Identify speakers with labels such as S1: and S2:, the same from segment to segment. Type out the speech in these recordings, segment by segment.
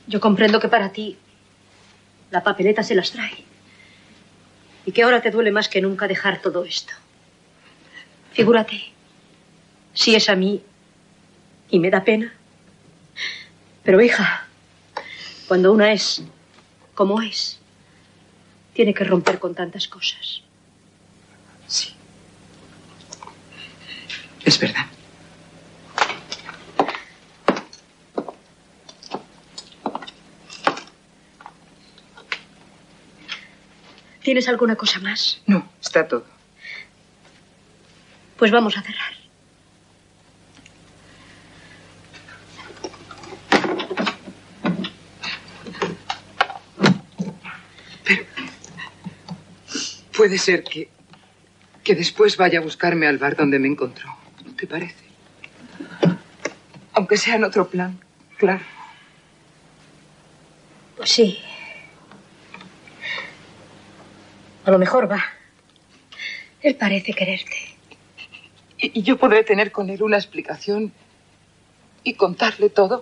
S1: Yo comprendo que para ti la papeleta se las trae. Y que ahora te duele más que nunca dejar todo esto. Figúrate, si es a mí y me da pena. Pero, hija, cuando una es como es, tiene que romper con tantas cosas.
S2: Sí. Es verdad.
S1: ¿Tienes alguna cosa más?
S2: No, está todo.
S1: Pues vamos a cerrar.
S2: Pero puede ser que después vaya a buscarme al bar donde me encontró. ¿No te parece? Aunque sea en otro plan, claro.
S1: Pues sí. A lo mejor va. Él parece quererte.
S2: ¿Y yo podré tener con él una explicación y contarle todo?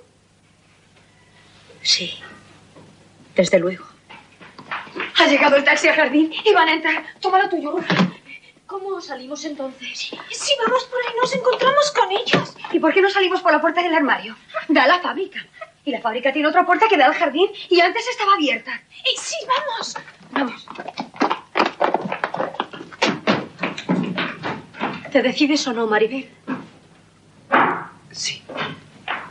S1: Sí, desde luego.
S3: Ha llegado el taxi al jardín y van a entrar. Toma lo tuyo.
S1: ¿Cómo salimos entonces?
S3: Si vamos por ahí nos encontramos con ellos. ¿Y por qué no salimos por la puerta del armario? Da a la fábrica. Y la fábrica tiene otra puerta que da al jardín y antes estaba abierta. Sí, vamos.
S1: Vamos. ¿Te decides o no, Maribel?